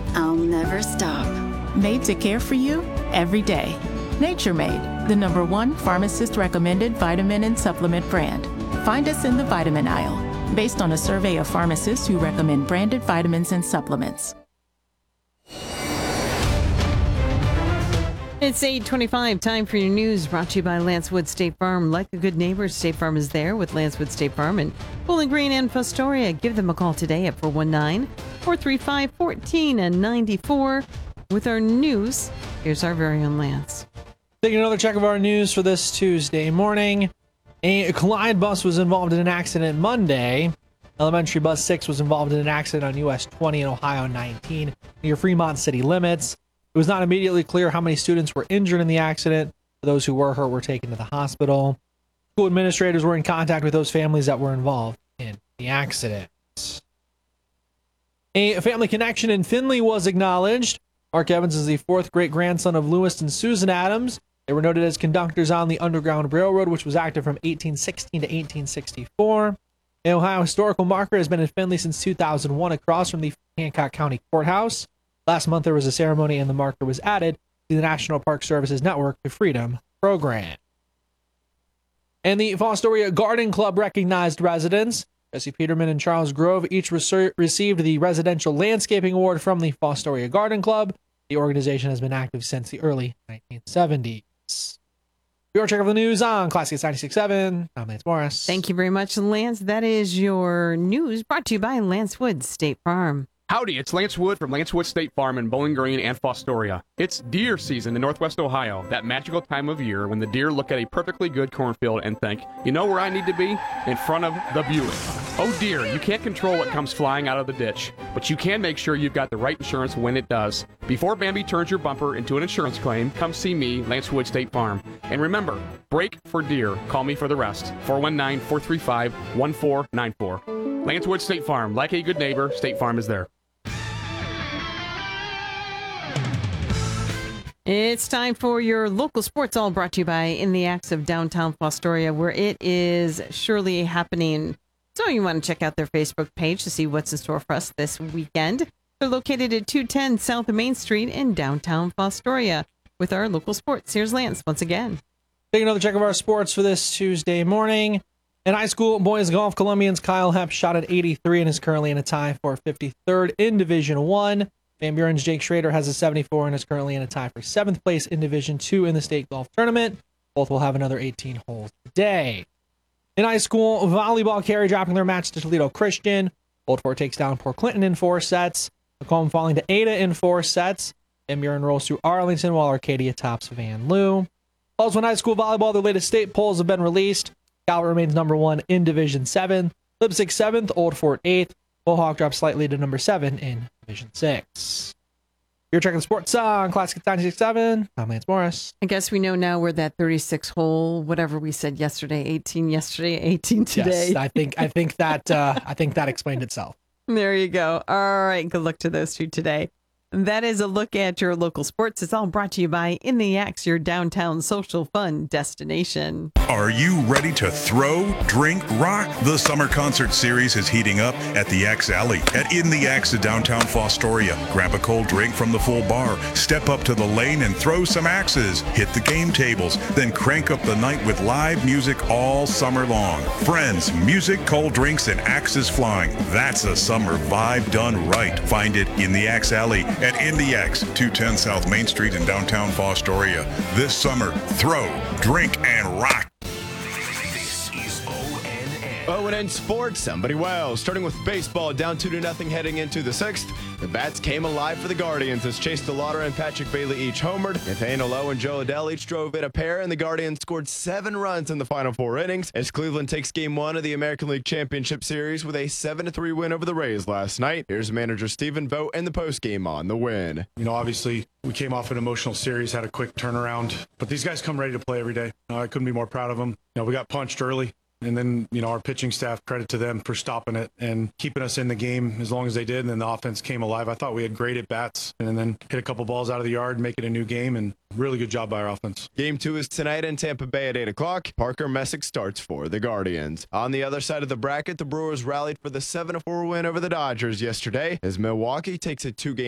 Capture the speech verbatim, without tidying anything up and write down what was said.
I'll never stop. Made to care for you every day. Nature Made, the number one pharmacist recommended vitamin and supplement brand. Find us in the vitamin aisle, based on a survey of pharmacists who recommend branded vitamins and supplements. It's eight twenty-five, time for your news, brought to you by Lancewood State Farm. Like a good neighbor, State Farm is there with Lancewood State Farm in Bowling Green and Fostoria. Give them a call today at four one nine, four three five, one four nine four. With our news, here's our very own Lance. Taking another check of our news for this Tuesday morning. A Clyde bus was involved in an accident Monday. Elementary bus six was involved in an accident on U S twenty and Ohio nineteen near Fremont city limits. It was not immediately clear how many students were injured in the accident. Those who were hurt were taken to the hospital. School administrators were in contact with those families that were involved in the accident. A family connection in Findlay was acknowledged. Mark Evans is the fourth great-grandson of Lewis and Susan Adams. They were noted as conductors on the Underground Railroad, which was active from eighteen sixteen to eighteen sixty-four. An Ohio historical marker has been in Findlay since two thousand one across from the Hancock County Courthouse. Last month, there was a ceremony and the marker was added to the National Park Service's Network to Freedom program. And the Fostoria Garden Club recognized residents. Jesse Peterman and Charles Grove each reser- received the Residential Landscaping Award from the Fostoria Garden Club. The organization has been active since the early nineteen seventies. Your check of the news on Classic ninety-six point seven. I'm Lance Morris. Thank you very much, Lance. That is your news, brought to you by Lancewood State Farm. Howdy, it's Lance Wood from Lancewood State Farm in Bowling Green and Fostoria. It's deer season in Northwest Ohio, that magical time of year when the deer look at a perfectly good cornfield and think, you know where I need to be? In front of the Buick. Oh dear, you can't control what comes flying out of the ditch, but you can make sure you've got the right insurance when it does. Before Bambi turns your bumper into an insurance claim, come see me, Lancewood State Farm. And remember, brake for deer. Call me for the rest. four one nine, four three five, one four nine four. Lancewood State Farm. Like a good neighbor, State Farm is there. It's time for your local sports, all brought to you by In the Acts of Downtown Fostoria, where it is surely happening. So you want to check out their Facebook page to see what's in store for us this weekend. They're located at two ten South Main Street in downtown Fostoria with our local sports. Here's Lance once again. Take another check of our sports for this Tuesday morning. In high school boys golf, Columbians Kyle Hepp shot at eighty-three and is currently in a tie for fifty-third in Division One. Van Buren's Jake Schrader has a seventy-four and is currently in a tie for seventh place in Division Two in the state golf tournament. Both will have another eighteen holes today. In high school volleyball, Carey dropping their match to Toledo Christian. Old Fort takes down Port Clinton in four sets. Macomb falling to Ada in four sets. Van Buren rolls through Arlington while Arcadia tops Van Loo. Also in high school volleyball, the latest state polls have been released. Calvert remains number one in Division Seven. Lipsick seventh, Old Fort eighth. Mohawk drops slightly to number seven in Division Six. You're checking sports on Classic ninety-six point seven. I'm Lance Morris. I guess we know now where that thirty-six hole, whatever we said yesterday, eighteen yesterday, eighteen today. Yes, I think I think that uh, I think that explained itself. There you go. All right, good luck to those two today. That is a look at your local sports. It's all brought to you by In the Axe, your downtown social fun destination. Are you ready to throw, drink, rock? The summer concert series is heating up at the Axe Alley at In the Axe of downtown Fostoria. Grab a cold drink from the full bar, step up to the lane and throw some axes, hit the game tables, then crank up the night with live music all summer long. Friends, music, cold drinks, and axes flying. That's a summer vibe done right. Find it in the Axe Alley at In the Axe, two ten South Main Street in downtown Fostoria. This summer, throw, drink, and rock. O and N Sports, somebody wow. Starting with baseball, down two to nothing heading into the sixth. The bats came alive for the Guardians as Chase DeLauder and Patrick Bailey each homered. Nathaniel Lowe and Joe Adele each drove in a pair, and the Guardians scored seven runs in the final four innings as Cleveland takes game one of the American League Championship Series with a seven to three win over the Rays last night. Here's manager Stephen Vogt and the postgame on the win. You know, obviously, we came off an emotional series, had a quick turnaround, but these guys come ready to play every day. Uh, I couldn't be more proud of them. You know, we got punched early. And then, you know, our pitching staff, credit to them for stopping it and keeping us in the game as long as they did. And then the offense came alive. I thought we had great at bats and then hit a couple balls out of the yard, make it a new game, and really good job by our offense. Game two is tonight in Tampa Bay at eight o'clock. Parker Messick starts for the Guardians. On the other side of the bracket, the Brewers rallied for the seven to four win over the Dodgers yesterday as Milwaukee takes a two-game